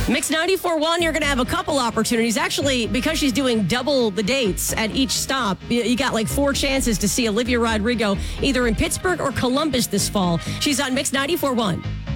Mix 94.1, you're going to have a couple opportunities. Actually, because she's doing double the dates at each stop, you got like 4 chances to see Olivia Rodrigo either in Pittsburgh or Columbus this fall. She's on Mix 94.1.